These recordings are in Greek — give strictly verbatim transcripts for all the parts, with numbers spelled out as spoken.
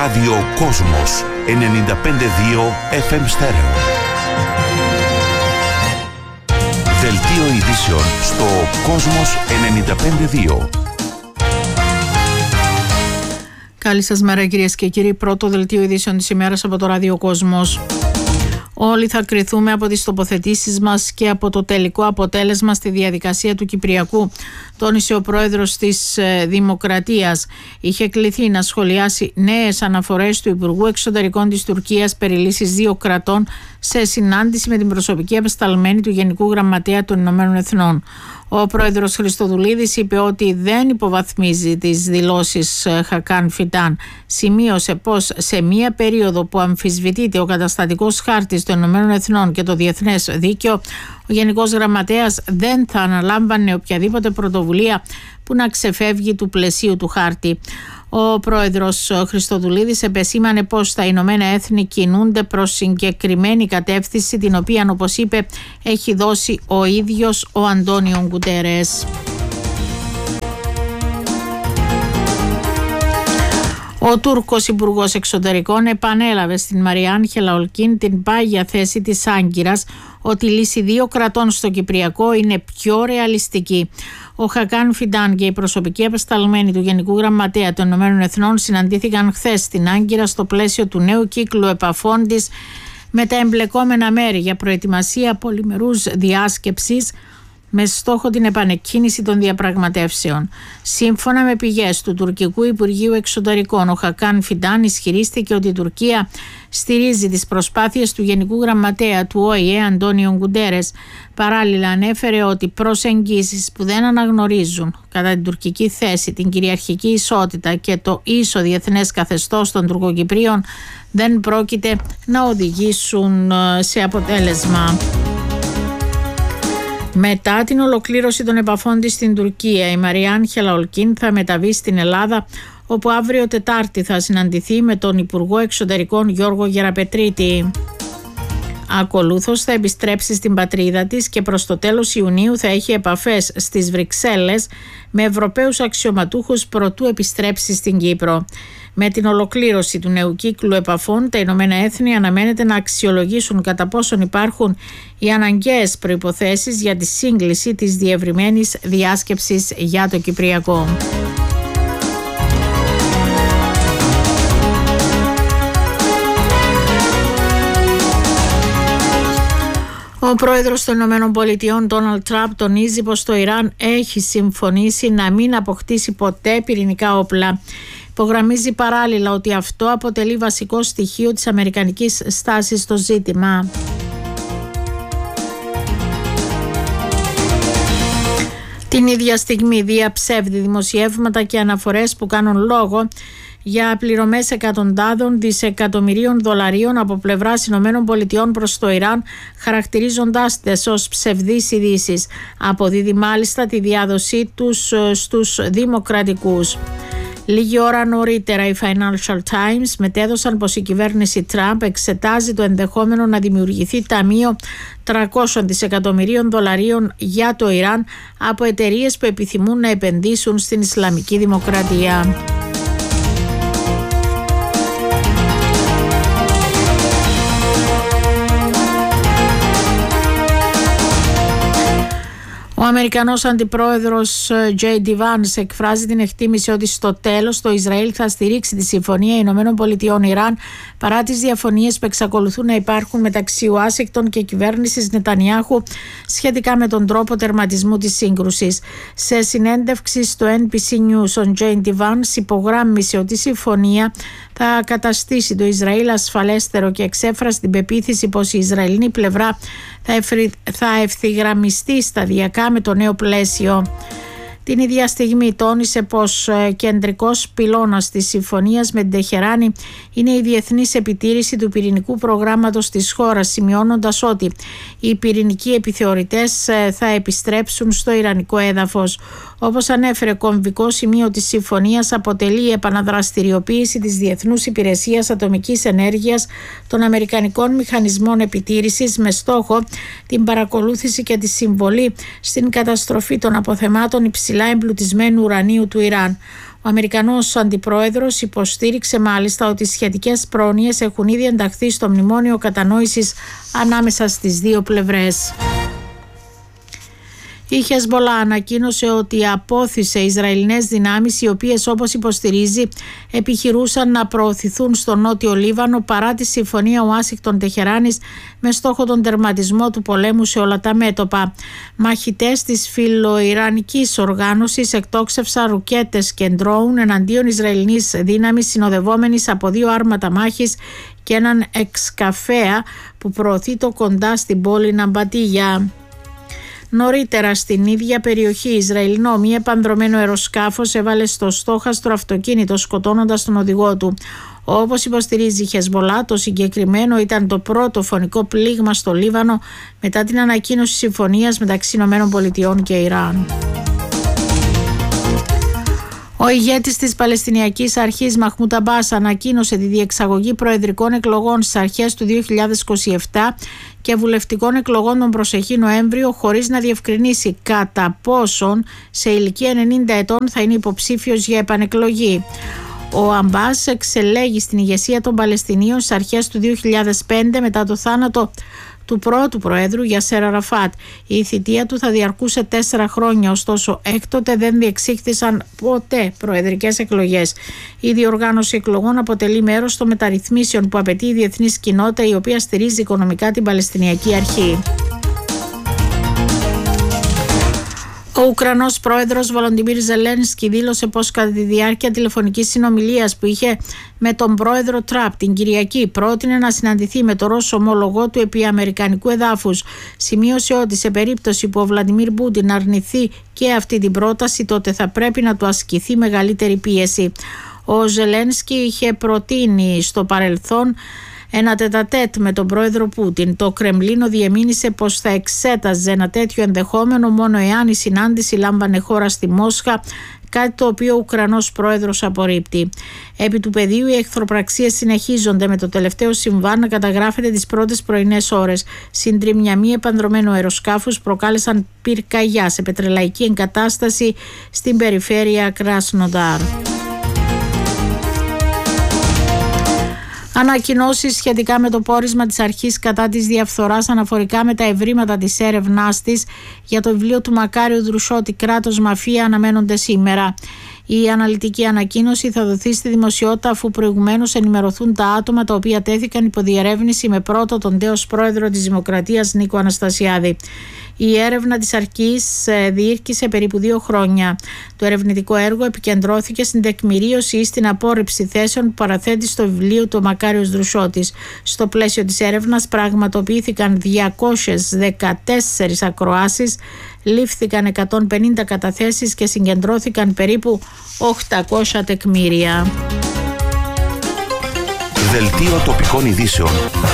Ράδιο Κόσμος ενενήντα πέντε κόμμα δύο εφ εμ στέρεο. Δελτίο ειδήσεων στο Κόσμος ενενήντα πέντε κόμμα δύο. Καλή σας μέρα κυρίες και κύριοι. Πρώτο δελτίο ειδήσεων της ημέρας από το Ράδιο Κόσμος. Όλοι θα κριθούμε από τις τοποθετήσεις μας και από το τελικό αποτέλεσμα στη διαδικασία του Κυπριακού, τόνισε ο πρόεδρος της Δημοκρατίας. Είχε κληθεί να σχολιάσει νέες αναφορές του Υπουργού Εξωτερικών της Τουρκίας περί λύσης δύο κρατών σε συνάντηση με την προσωπική απεσταλμένη του Γενικού Γραμματέα των Ηνωμένων Εθνών. Ο πρόεδρος Χριστοδουλίδης είπε ότι δεν υποβαθμίζει τις δηλώσεις Χακάν Φιντάν. Σημείωσε πως σε μία περίοδο που αμφισβητείται ο καταστατικός χάρτης των Ηνωμένων Εθνών και το διεθνές δίκαιο, ο Γενικός Γραμματέας δεν θα αναλάμβανε οποιαδήποτε πρωτοβουλία που να ξεφεύγει του πλαισίου του χάρτη. Ο πρόεδρος Χριστοδουλίδης επεσήμανε πως τα Ηνωμένα Έθνη κινούνται προς συγκεκριμένη κατεύθυνση, την οποία, όπως είπε, έχει δώσει ο ίδιος ο Αντώνιο Γκουτέρες. Ο Τούρκος Υπουργός Εξωτερικών επανέλαβε στην Μαρία Άγγελα Ολκίν την πάγια θέση της Άγκυρας ότι η λύση δύο κρατών στο Κυπριακό είναι πιο ρεαλιστική. Ο Χακάν Φιντάν και η προσωπική απεσταλμένη του Γενικού Γραμματέα των Ηνωμένων Εθνών συναντήθηκαν χθες στην Άγκυρα στο πλαίσιο του νέου κύκλου επαφών της με τα εμπλεκόμενα μέρη για προετοιμασία πολυμερούς διάσκεψης με στόχο την επανεκκίνηση των διαπραγματεύσεων. Σύμφωνα με πηγές του Τουρκικού Υπουργείου Εξωτερικών, ο Χακάν Φιντάν ισχυρίστηκε ότι η Τουρκία στηρίζει τις προσπάθειες του Γενικού Γραμματέα του Ο Η Ε, Αντώνιο Γκουντέρες. Παράλληλα, ανέφερε ότι προσεγγίσεις που δεν αναγνωρίζουν κατά την τουρκική θέση, την κυριαρχική ισότητα και το ίσο διεθνές καθεστώς των Τουρκοκυπρίων δεν πρόκειται να οδηγήσουν σε αποτέλεσμα. Μετά την ολοκλήρωση των επαφών της στην Τουρκία, η Μαρία Άγγελα Ολκίν θα μεταβεί στην Ελλάδα, όπου αύριο Τετάρτη θα συναντηθεί με τον Υπουργό Εξωτερικών Γιώργο Γεραπετρίτη. Ακολούθως θα επιστρέψει στην πατρίδα της και προς το τέλος Ιουνίου θα έχει επαφές στις Βρυξέλλες με Ευρωπαίους αξιωματούχους προτού επιστρέψει στην Κύπρο. Με την ολοκλήρωση του νέου κύκλου επαφών, τα Ηνωμένα Έθνη αναμένεται να αξιολογήσουν κατά πόσον υπάρχουν οι αναγκαίες προϋποθέσεις για τη σύγκληση της διευρυμένης διάσκεψης για το Κυπριακό. Ο πρόεδρος των Ηνωμένων Πολιτειών, Ντόναλντ Τραμπ, τονίζει πως το Ιράν έχει συμφωνήσει να μην αποκτήσει ποτέ πυρηνικά όπλα. Υπογραμμίζει παράλληλα ότι αυτό αποτελεί βασικό στοιχείο της αμερικανικής στάσης στο ζήτημα. Την ίδια στιγμή, διαψεύδει δημοσιεύματα και αναφορές που κάνουν λόγο για πληρωμές εκατοντάδων δισεκατομμυρίων δολαρίων από πλευράς Ηνωμένων Πολιτειών προς το Ιράν, χαρακτηρίζοντάς τες ως ψευδείς ειδήσεις. Αποδίδει μάλιστα τη διάδοσή τους στους δημοκρατικούς. Λίγη ώρα νωρίτερα οι Financial Times μετέδωσαν πως η κυβέρνηση Τραμπ εξετάζει το ενδεχόμενο να δημιουργηθεί ταμείο τριακόσια δισεκατομμυρίων δολαρίων για το Ιράν από εταιρείες που επιθυμούν να επενδύσουν στην Ισλαμική Δημοκρατία. Ο Αμερικανός Αντιπρόεδρος Τζέι Ντι Βάνς εκφράζει την εκτίμηση ότι στο τέλος το Ισραήλ θα στηρίξει τη Συμφωνία Ηνωμένων Πολιτειών Ιράν παρά τις διαφωνίες που εξακολουθούν να υπάρχουν μεταξύ Ουάσιγκτον και κυβέρνησης Νετανιάχου σχετικά με τον τρόπο τερματισμού της σύγκρουσης. Σε συνέντευξη στο Εν Μπι Σι News, ο Τζέι Ντι Βάνς υπογράμμισε ότι η συμφωνία θα καταστήσει το Ισραήλ ασφαλέστερο και εξέφρασε την πεποίθηση πως η Ισραηλινή πλευρά θα, εφρι... θα ευθυγραμμιστεί σταδιακά με το νέο πλαίσιο. Την ίδια στιγμή τόνισε πως κεντρικός πυλώνας της συμφωνίας με την Τεχεράνη είναι η διεθνής επιτήρηση του πυρηνικού προγράμματος της χώρας, σημειώνοντας ότι οι πυρηνικοί επιθεωρητές θα επιστρέψουν στο ιρανικό έδαφος. Όπως ανέφερε, κομβικό σημείο της συμφωνίας αποτελεί η επαναδραστηριοποίηση της Διεθνούς Υπηρεσίας Ατομικής Ενέργειας των Αμερικανικών Μηχανισμών Επιτήρησης με στόχο την παρακολούθηση και τη συμβολή στην καταστροφή των αποθεμάτων υψηλά εμπλουτισμένου ουρανίου του Ιράν. Ο Αμερικανός αντιπρόεδρος υποστήριξε μάλιστα ότι οι σχετικές πρόνοιες έχουν ήδη ενταχθεί στο μνημόνιο κατανόησης ανάμεσα στις δύο πλευρές. Η Χεσμπολά ανακοίνωσε ότι απόθυσε Ισραηλινές δυνάμεις οι οποίες, όπως υποστηρίζει, επιχειρούσαν να προωθηθούν στο νότιο Λίβανο παρά τη συμφωνία Ουάσιγκτον-Τεχεράνης με στόχο τον τερματισμό του πολέμου σε όλα τα μέτωπα. Μαχητές της φιλοϊρανικής οργάνωσης εκτόξευσαν ρουκέτες και ντρόουν εναντίον Ισραηλινής δύναμης συνοδευόμενης από δύο άρματα μάχης και έναν εξκαφέα που προωθεί το κοντά στην πόλη Ναμπατίγια. Νωρίτερα στην ίδια περιοχή, Ισραηλινό μη επανδρωμένο αεροσκάφος έβαλε στο στόχαστρο αυτοκίνητο σκοτώνοντας τον οδηγό του. Όπως υποστηρίζει η Χεσμπολά, το συγκεκριμένο ήταν το πρώτο φωνικό πλήγμα στο Λίβανο μετά την ανακοίνωση συμφωνίας μεταξύ ΗΠΑ και Ιράν. Ο ηγέτης της Παλαιστινιακής Αρχής Μαχμούντ Αμπάς ανακοίνωσε τη διεξαγωγή προεδρικών εκλογών στις αρχές του δύο χιλιάδες είκοσι επτά και βουλευτικών εκλογών τον προσεχή Νοέμβριο, χωρίς να διευκρινίσει κατά πόσον σε ηλικία ενενήντα ετών θα είναι υποψήφιος για επανεκλογή. Ο Αμπάς εξελέγει στην ηγεσία των Παλαιστινίων στις αρχές του δύο χιλιάδες πέντε μετά το θάνατο του πρώτου Προέδρου Γιασέρ Αραφάτ. Η θητεία του θα διαρκούσε τέσσερα χρόνια, ωστόσο έκτοτε δεν διεξήχθησαν ποτέ προεδρικές εκλογές. Η διοργάνωση εκλογών αποτελεί μέρος των μεταρρυθμίσεων που απαιτεί η διεθνής κοινότητα, η οποία στηρίζει οικονομικά την Παλαιστινιακή Αρχή. Ο Ουκρανός πρόεδρος Βολοντιμίρ Ζελένσκι δήλωσε πως κατά τη διάρκεια τηλεφωνικής συνομιλίας που είχε με τον πρόεδρο Τραμπ την Κυριακή πρότεινε να συναντηθεί με τον Ρώσο ομόλογό του επί αμερικανικού εδάφους. Σημείωσε ότι σε περίπτωση που ο Βλαντιμίρ Πούτιν αρνηθεί και αυτή την πρόταση, τότε θα πρέπει να του ασκηθεί μεγαλύτερη πίεση. Ο Ζελένσκι είχε προτείνει στο παρελθόν ένα τετατέτ με τον πρόεδρο Πούτιν. Το Κρεμλίνο διεμήνυσε πως θα εξέταζε ένα τέτοιο ενδεχόμενο μόνο εάν η συνάντηση λάμβανε χώρα στη Μόσχα, κάτι το οποίο ο Ουκρανός πρόεδρος απορρίπτει. Επί του πεδίου, οι εχθροπραξίες συνεχίζονται, με το τελευταίο συμβάν να καταγράφεται τις πρώτες πρωινές ώρες. Συντρίμμια μη επανδρωμένου αεροσκάφους προκάλεσαν πυρκαγιά σε πετρελαϊκή εγκατάσταση στην περιφέρεια Κράσνονταρ. Ανακοινώσεις σχετικά με το πόρισμα της αρχής κατά της διαφθοράς αναφορικά με τα ευρήματα της έρευνάς της για το βιβλίο του Μακάριου Δρουσότη «Κράτος Μαφία» αναμένονται σήμερα. Η αναλυτική ανακοίνωση θα δοθεί στη δημοσιότητα αφού προηγουμένως ενημερωθούν τα άτομα τα οποία τέθηκαν υπό διερεύνηση, με πρώτο τον τέος πρόεδρο της Δημοκρατίας Νίκο Αναστασιάδη. Η έρευνα της αρχής διήρκησε περίπου δύο χρόνια. Το ερευνητικό έργο επικεντρώθηκε στην τεκμηρίωση ή στην απόρριψη θέσεων που παραθέτει στο βιβλίο του Μακάριος Δρουσότης. Στο πλαίσιο της έρευνας πραγματοποιήθηκαν διακόσιες δεκατέσσερις ακροάσεις, λήφθηκαν εκατόν πενήντα καταθέσεις και συγκεντρώθηκαν περίπου οκτακόσια τεκμήρια. Δελτίο τοπικών ειδήσεων.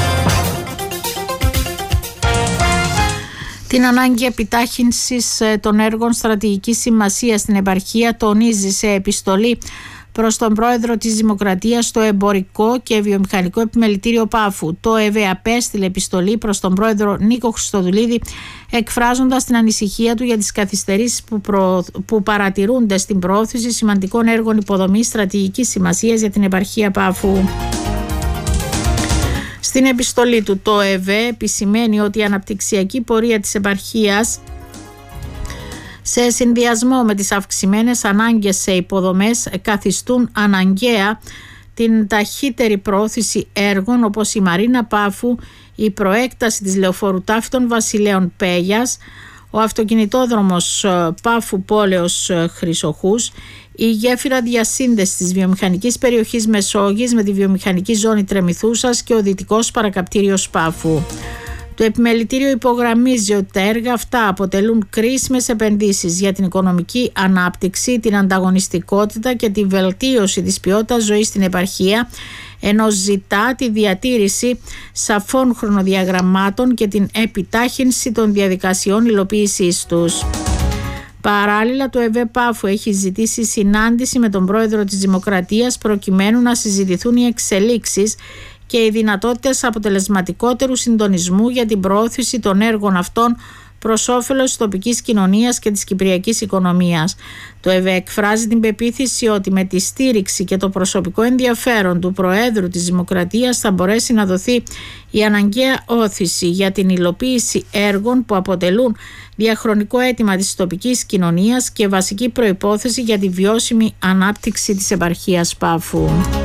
Την ανάγκη επιτάχυνσης των έργων στρατηγικής σημασίας στην επαρχία τονίζει σε επιστολή προς τον πρόεδρο της Δημοκρατίας το εμπορικό και βιομηχανικό επιμελητήριο Πάφου. Το ΕΒΕ απέστειλε επιστολή προς τον πρόεδρο Νίκο Χριστοδουλίδη, εκφράζοντας την ανησυχία του για τις καθυστερήσεις που, προ... που παρατηρούνται στην προώθηση σημαντικών έργων υποδομής στρατηγικής σημασίας για την επαρχία Πάφου. Στην επιστολή του, το ΕΒΕ επισημαίνει ότι η αναπτυξιακή πορεία της επαρχίας, σε συνδυασμό με τις αυξημένες ανάγκες σε υποδομές, καθιστούν αναγκαία την ταχύτερη προώθηση έργων όπως η Μαρίνα Πάφου, η προέκταση της λεωφόρου τάφη των Βασιλέων Πέγιας, ο αυτοκινητόδρομος Πάφου Πόλεως Χρυσοχούς, η γέφυρα διασύνδεσης της βιομηχανικής περιοχής Μεσόγειας με τη βιομηχανική ζώνη Τρεμιθούσας και ο δυτικός παρακαπτήριος Πάφου. Το επιμελητήριο υπογραμμίζει ότι τα έργα αυτά αποτελούν κρίσιμες επενδύσεις για την οικονομική ανάπτυξη, την ανταγωνιστικότητα και τη βελτίωση της ποιότητας ζωής στην επαρχία, ενώ ζητά τη διατήρηση σαφών χρονοδιαγραμμάτων και την επιτάχυνση των διαδικασιών υλοποίησής τους. Παράλληλα, το ΕΒΕ Πάφου έχει ζητήσει συνάντηση με τον πρόεδρο της Δημοκρατίας προκειμένου να συζητηθούν οι εξελίξεις και οι δυνατότητες αποτελεσματικότερου συντονισμού για την προώθηση των έργων αυτών προς όφελος της τοπικής κοινωνίας και της κυπριακής οικονομίας. Το ΕΒΕ εκφράζει την πεποίθηση ότι με τη στήριξη και το προσωπικό ενδιαφέρον του Προέδρου της Δημοκρατίας θα μπορέσει να δοθεί η αναγκαία όθηση για την υλοποίηση έργων που αποτελούν διαχρονικό αίτημα της τοπικής κοινωνίας και βασική προϋπόθεση για τη βιώσιμη ανάπτυξη της επαρχίας Πάφου.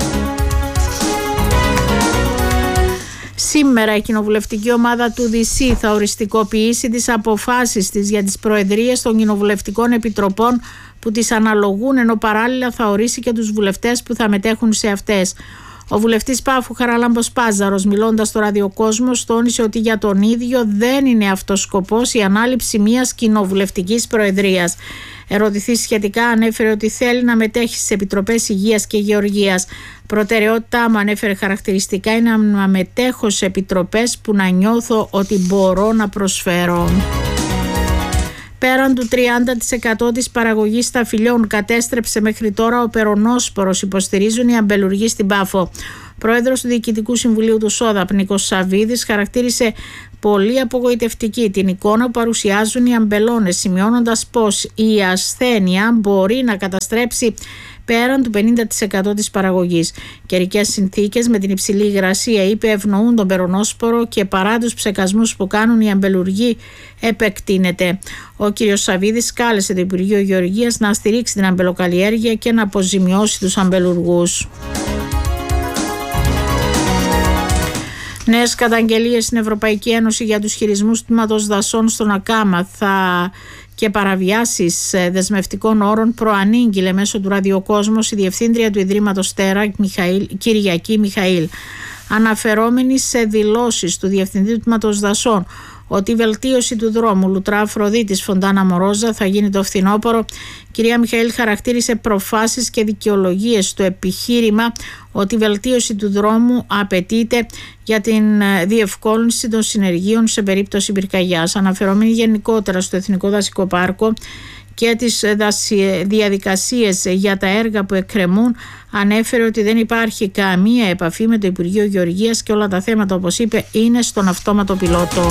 Σήμερα η κοινοβουλευτική ομάδα του ΔΥΣΥ θα οριστικοποιήσει τις αποφάσεις της για τις προεδρίες των κοινοβουλευτικών επιτροπών που τις αναλογούν, ενώ παράλληλα θα ορίσει και τους βουλευτές που θα μετέχουν σε αυτές. Ο βουλευτής Πάφου Χαράλαμπος Πάζαρος, μιλώντας στο Ραδιοκόσμος, τόνισε ότι για τον ίδιο δεν είναι αυτός σκοπός η ανάληψη μιας κοινοβουλευτικής προεδρίας. Ερωτηθεί σχετικά, ανέφερε ότι θέλει να μετέχει στις Επιτροπές Υγείας και Γεωργίας. Προτεραιότητά μου, ανέφερε χαρακτηριστικά, είναι να μετέχω σε επιτροπές που να νιώθω ότι μπορώ να προσφέρω. Πέραν του τριάντα τοις εκατό της παραγωγής σταφυλιών κατέστρεψε μέχρι τώρα ο περονόσπορος, υποστηρίζουν οι αμπελουργοί στην Πάφο. Πρόεδρος του Διοικητικού Συμβουλίου του ΣΟΔΑΠ, Νίκος Σαββίδης, χαρακτήρισε πολύ απογοητευτική την εικόνα που παρουσιάζουν οι αμπελώνες, σημειώνοντας πως η ασθένεια μπορεί να καταστρέψει πέραν του πενήντα τοις εκατό της παραγωγής. Καιρικές συνθήκες με την υψηλή υγρασία, είπε, ευνοούν τον περονόσπορο και παρά τους ψεκασμούς που κάνουν οι αμπελουργοί επεκτείνεται. Ο κ. Σαββίδης κάλεσε το Υπουργείο Γεωργίας να στηρίξει την αμπελοκαλλιέργεια και να αποζημιώσει τους αμπελουργούς. Νέες καταγγελίες στην Ευρωπαϊκή Ένωση για τους χειρισμούς τμήματος δασών στον Ακάμα θα και παραβιάσεις δεσμευτικών όρων προανήγγειλε μέσω του Ραδιοκόσμος η Διευθύντρια του Ιδρύματος Τέρα, Μιχαήλ, Κυριακή Μιχαήλ, αναφερόμενη σε δηλώσεις του Διευθυντή του Τμήματος Δασών ότι η βελτίωση του δρόμου Λουτρά Αφροδίτης Φοντάνα Μορόζα θα γίνει το φθινόπωρο. Κυρία Μιχαήλ χαρακτήρισε προφάσεις και δικαιολογίες στο επιχείρημα ότι η βελτίωση του δρόμου απαιτείται για την διευκόλυνση των συνεργείων σε περίπτωση πυρκαγιάς. Αναφερόμενη γενικότερα στο Εθνικό Δασικό Πάρκο και τις διαδικασίες για τα έργα που εκκρεμούν, ανέφερε ότι δεν υπάρχει καμία επαφή με το Υπουργείο Γεωργίας και όλα τα θέματα, όπως είπε, είναι στον αυτόματο πιλότο.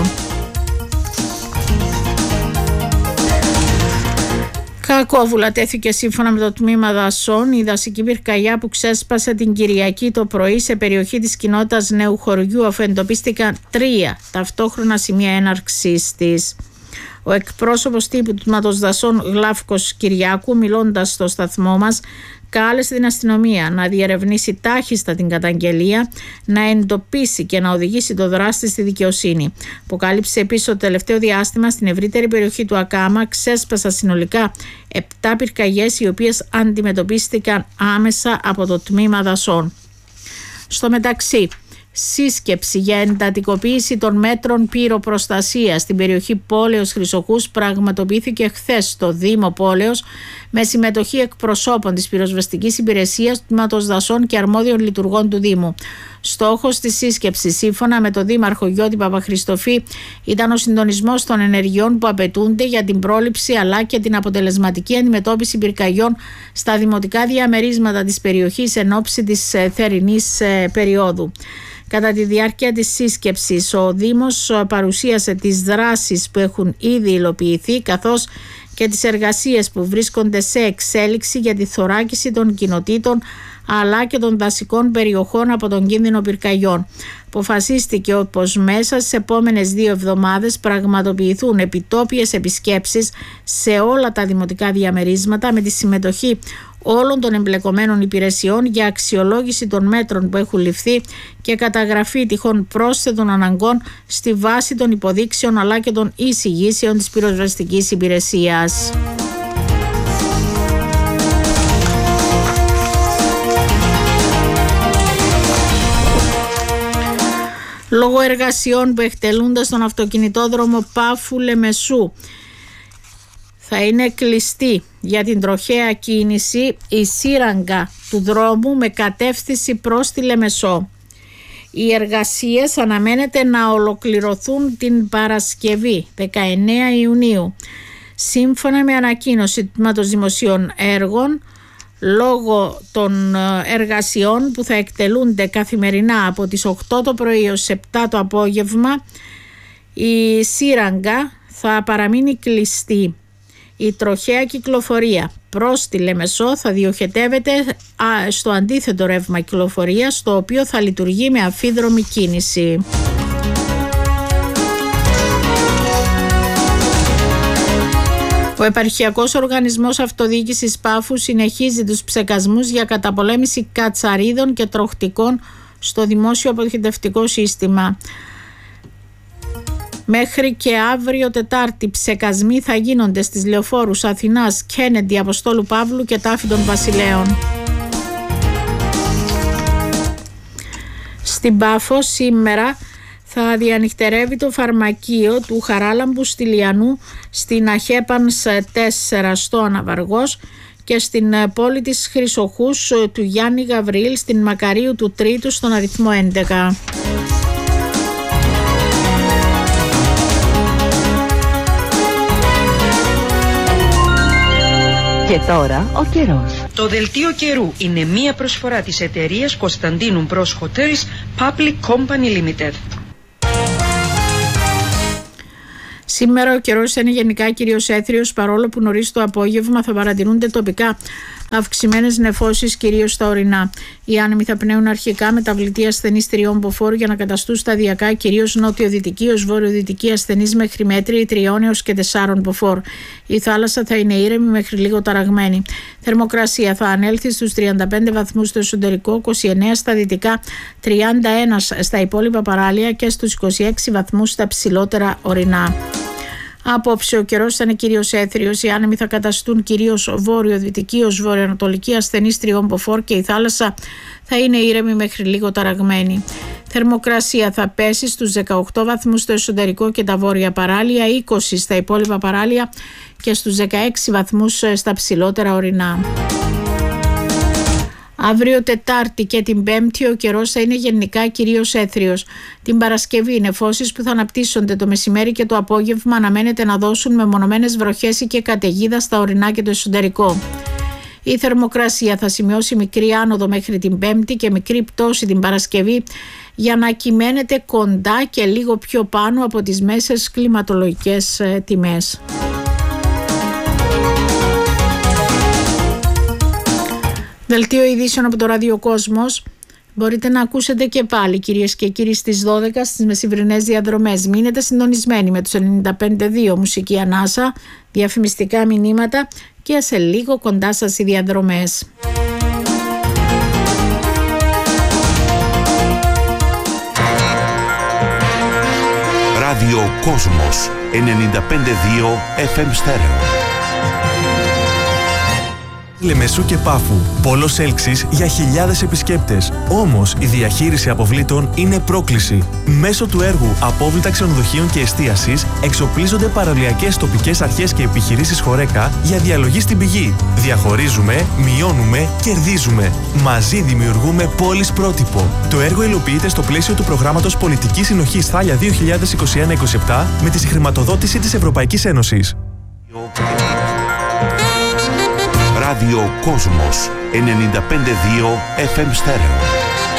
Κακόβουλα τέθηκε σύμφωνα με το τμήμα δασών η δασική πυρκαγιά που ξέσπασε την Κυριακή το πρωί σε περιοχή της κοινότητας Νέου Χωριού, αφού εντοπίστηκαν τρία ταυτόχρονα σημεία έναρξης της. Ο εκπρόσωπος τύπου του τμήματος δασών Γλάφκος Κυριάκου, μιλώντας στο σταθμό μας, κάλεσε την αστυνομία να διερευνήσει τάχιστα την καταγγελία, να εντοπίσει και να οδηγήσει το δράστη στη δικαιοσύνη. Αποκάλυψε επίσης ότι το τελευταίο διάστημα στην ευρύτερη περιοχή του Ακάμα ξέσπασαν συνολικά επτά πυρκαγιές, οι οποίες αντιμετωπίστηκαν άμεσα από το τμήμα δασών. Στο μεταξύ, σύσκεψη για εντατικοποίηση των μέτρων πυροπροστασίας στην περιοχή Πόλεως Χρυσοχούς πραγματοποιήθηκε χθες στο Δήμο Πόλεως με συμμετοχή εκπροσώπων της πυροσβεστικής υπηρεσίας, του τμήματος δασών και αρμόδιων λειτουργών του Δήμου. Στόχος της σύσκεψης, σύμφωνα με τον Δήμαρχο Γιώτη Παπαχριστοφή, ήταν ο συντονισμός των ενεργειών που απαιτούνται για την πρόληψη αλλά και την αποτελεσματική αντιμετώπιση πυρκαγιών στα δημοτικά διαμερίσματα της περιοχής εν ώψη της θερινής περίοδου. Κατά τη διάρκεια της σύσκεψης, ο Δήμος παρουσίασε τις δράσεις που έχουν ήδη υλοποιηθεί, καθώς και τις εργασίες που βρίσκονται σε εξέλιξη για τη θωράκιση των κοινοτήτων αλλά και των δασικών περιοχών από τον κίνδυνο πυρκαγιών. Αποφασίστηκε πως μέσα στις επόμενες δύο εβδομάδες πραγματοποιηθούν επιτόπιες επισκέψεις σε όλα τα δημοτικά διαμερίσματα με τη συμμετοχή όλων των εμπλεκομένων υπηρεσιών για αξιολόγηση των μέτρων που έχουν ληφθεί και καταγραφή τυχόν πρόσθετων αναγκών στη βάση των υποδείξεων αλλά και των εισηγήσεων της πυροσβεστικής υπηρεσίας. Λόγω εργασιών που εκτελούνται στον αυτοκινητόδρομο Πάφου Λεμεσού, θα είναι κλειστή για την τροχαία κίνηση η σύραγγα του δρόμου με κατεύθυνση προς τη Λεμεσό. Οι εργασίες αναμένεται να ολοκληρωθούν την Παρασκευή δεκαεννέα Ιουνίου. Σύμφωνα με ανακοίνωση του Τμήματος Δημοσίων Έργων, λόγω των εργασιών που θα εκτελούνται καθημερινά από τις οκτώ το πρωί έως επτά το απόγευμα, η σύραγγα θα παραμείνει κλειστή. Η τροχαία κυκλοφορία προς τη Λεμεσό θα διοχετεύεται στο αντίθετο ρεύμα κυκλοφορίας, το οποίο θα λειτουργεί με αμφίδρομη κίνηση. Ο Επαρχιακός Οργανισμός Αυτοδιοίκησης Πάφου συνεχίζει τους ψεκασμούς για καταπολέμηση κατσαρίδων και τροχτικών στο δημόσιο αποχετευτικό σύστημα. Μέχρι και αύριο Τετάρτη ψεκασμοί θα γίνονται στις λεωφόρους Αθηνάς, Κέννεντι, Αποστόλου Παύλου και Τάφη των Βασιλέων. Στην Πάφο σήμερα θα διανυχτερεύει το φαρμακείο του Χαράλαμπου Στυλιανού στην Αχέπανς τέσσερα στο Αναβαργός και στην πόλη της Χρυσοχούς του Γιάννη Γαβριήλ στην Μακαρίου του Τρίτου στον αριθμό έντεκα. Και τώρα ο καιρός. Το δελτίο καιρού είναι μία προσφορά της εταιρείας Κωνσταντίνου Bros Hotels Public Company Limited. Σήμερα ο καιρός θα είναι γενικά κυρίως έθριος, παρόλο που νωρίς το απόγευμα θα παρατηρούνται τοπικά αυξημένες νεφώσεις, κυρίως στα ορεινά. Οι άνεμοι θα πνέουν αρχικά μεταβλητή ασθενής τριών μποφόρ για να καταστούν σταδιακά κυρίως νότιο-δυτική ως βορειοδυτική ασθενής μέχρι μέτρη τριών έως και τεσσάρων μποφόρ. Η θάλασσα θα είναι ήρεμη μέχρι λίγο ταραγμένη. Θερμοκρασία θα ανέλθει στους τριάντα πέντε βαθμούς στο εσωτερικό, είκοσι εννέα στα δυτικά, τριάντα ένα στα υπόλοιπα παράλια και στους είκοσι έξι βαθμούς στα ψηλότερα ορεινά. Απόψε ο καιρός θα είναι κυρίως έθριος, οι άνεμοι θα καταστούν κυρίως βόρειο-δυτική ως βορειοανατολική ασθενής τριών μποφόρ και η θάλασσα θα είναι ήρεμη μέχρι λίγο ταραγμένη. Θερμοκρασία θα πέσει στους δεκαοκτώ βαθμούς στο εσωτερικό και τα βόρεια παράλια, είκοσι στα υπόλοιπα παράλια και στους δεκαέξι βαθμούς στα ψηλότερα ορεινά. Αύριο Τετάρτη και την Πέμπτη ο καιρός θα είναι γενικά κυρίως έθριος. Την Παρασκευή οι νεφώσεις που θα αναπτύσσονται το μεσημέρι και το απόγευμα αναμένεται να δώσουν μεμονωμένες βροχές ή και καταιγίδα στα ορεινά και το εσωτερικό. Η θερμοκρασία θα σημειώσει μικρή άνοδο μέχρι την Πέμπτη και μικρή πτώση την Παρασκευή για να κυμαίνεται κοντά και λίγο πιο πάνω από τις μέσες κλιματολογικές τιμές. Δελτίο ειδήσεων από το Ραδιοκόσμος. Μπορείτε να ακούσετε και πάλι, κυρίες και κύριοι, στις δώδεκα στις μεσημβρινές διαδρομές. Μείνετε συντονισμένοι με τους ενενήντα πέντε δύο μουσική ανάσα, διαφημιστικά μηνύματα και σε λίγο κοντά σας οι διαδρομές. Ραδιοκόσμος ενενήντα πέντε δύο εφ εμ στέρεο. Λεμεσού και Πάφου. Πόλος έλξης για χιλιάδες επισκέπτες. Όμως η διαχείριση αποβλήτων είναι πρόκληση. Μέσω του έργου Απόβλητα Ξενοδοχείων και Εστίασης εξοπλίζονται παραλιακές τοπικές αρχές και επιχειρήσεις Χορέκα για διαλογή στην πηγή. Διαχωρίζουμε, μειώνουμε, κερδίζουμε. Μαζί δημιουργούμε πόλεις πρότυπο. Το έργο υλοποιείται στο πλαίσιο του προγράμματος Πολιτικής Συνοχής Θάλια δύο χιλιάδες είκοσι ένα είκοσι επτά με τη συγχρηματοδότηση της Ευρωπαϊκής Ένωσης. Ραδιοκόσμος ενενήντα πέντε δύο εφ εμ στέρεο.